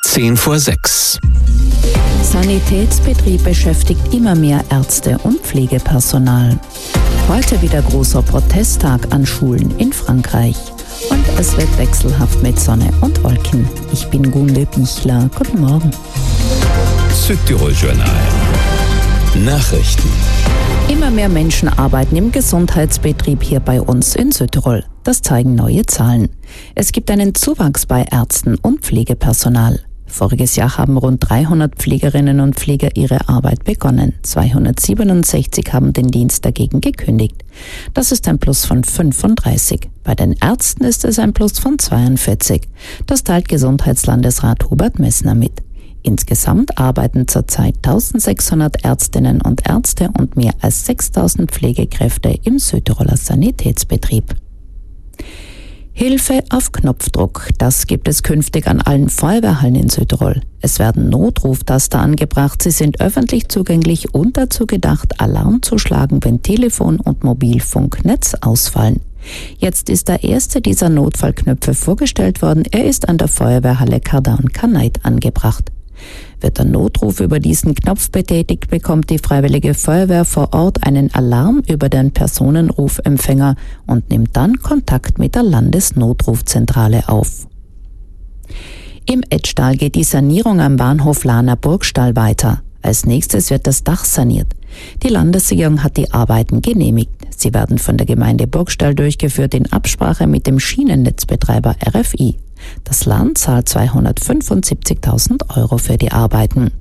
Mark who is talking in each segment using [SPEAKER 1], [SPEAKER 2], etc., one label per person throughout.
[SPEAKER 1] 5:10.
[SPEAKER 2] Sanitätsbetrieb beschäftigt immer mehr Ärzte und Pflegepersonal. Heute wieder großer Protesttag an Schulen in Frankreich. Und es wird wechselhaft mit Sonne und Wolken. Ich bin Gunde Bichler. Guten Morgen.
[SPEAKER 1] Südtirol-Journal. Nachrichten.
[SPEAKER 2] Immer mehr Menschen arbeiten im Gesundheitsbetrieb hier bei uns in Südtirol. Das zeigen neue Zahlen. Es gibt einen Zuwachs bei Ärzten und Pflegepersonal. Voriges Jahr haben rund 300 Pflegerinnen und Pfleger ihre Arbeit begonnen. 267 haben den Dienst dagegen gekündigt. Das ist ein Plus von 35. Bei den Ärzten ist es ein Plus von 42. Das teilt Gesundheitslandesrat Hubert Messner mit. Insgesamt arbeiten zurzeit 1600 Ärztinnen und Ärzte und mehr als 6000 Pflegekräfte im Südtiroler Sanitätsbetrieb. Hilfe auf Knopfdruck, das gibt es künftig an allen Feuerwehrhallen in Südtirol. Es werden Notruftaster angebracht, sie sind öffentlich zugänglich und dazu gedacht, Alarm zu schlagen, wenn Telefon- und Mobilfunknetz ausfallen. Jetzt ist der erste dieser Notfallknöpfe vorgestellt worden, er ist an der Feuerwehrhalle Kardauern-Kaneit angebracht. Wird der Notruf über diesen Knopf betätigt, bekommt die Freiwillige Feuerwehr vor Ort einen Alarm über den Personenrufempfänger und nimmt dann Kontakt mit der Landesnotrufzentrale auf. Im Etschtal geht die Sanierung am Bahnhof Lahner Burgstall weiter. Als nächstes wird das Dach saniert. Die Landesregierung hat die Arbeiten genehmigt. Sie werden von der Gemeinde Burgstall durchgeführt in Absprache mit dem Schienennetzbetreiber RFI. Das Land zahlt 275.000 € für die Arbeiten.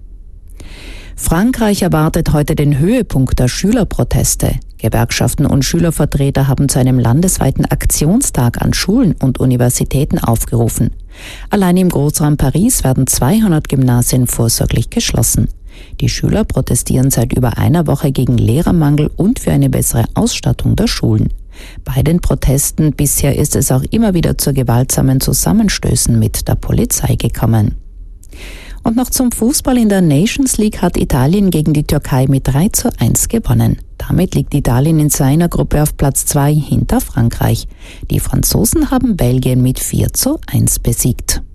[SPEAKER 2] Frankreich erwartet heute den Höhepunkt der Schülerproteste. Gewerkschaften und Schülervertreter haben zu einem landesweiten Aktionstag an Schulen und Universitäten aufgerufen. Allein im Großraum Paris werden 200 Gymnasien vorsorglich geschlossen. Die Schüler protestieren seit über einer Woche gegen Lehrermangel und für eine bessere Ausstattung der Schulen. Bei den Protesten bisher ist es auch immer wieder zu gewaltsamen Zusammenstößen mit der Polizei gekommen. Und noch zum Fußball. In der Nations League hat Italien gegen die Türkei mit 3:1 gewonnen. Damit liegt Italien in seiner Gruppe auf Platz 2 hinter Frankreich. Die Franzosen haben Belgien mit 4:1 besiegt.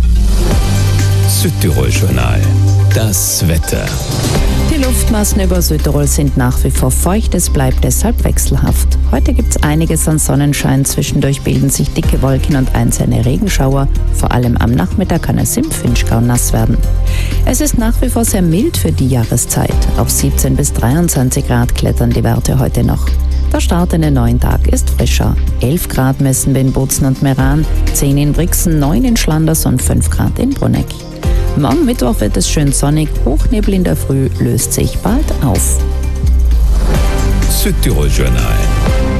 [SPEAKER 1] Südtirol-Journal. Das Wetter.
[SPEAKER 2] Die Luftmassen über Südtirol sind nach wie vor feucht, es bleibt deshalb wechselhaft. Heute gibt es einiges an Sonnenschein, zwischendurch bilden sich dicke Wolken und einzelne Regenschauer. Vor allem am Nachmittag kann es im Vinschgau nass werden. Es ist nach wie vor sehr mild für die Jahreszeit. Auf 17 bis 23 Grad klettern die Werte heute noch. Der Start in den neuen Tag ist frischer. 11 Grad messen wir in Bozen und Meran, 10 in Brixen, 9 in Schlanders und 5 Grad in Bruneck. Morgen Mittwoch wird es schön sonnig, Hochnebel in der Früh löst sich bald auf.
[SPEAKER 1] Südtirol-Journal.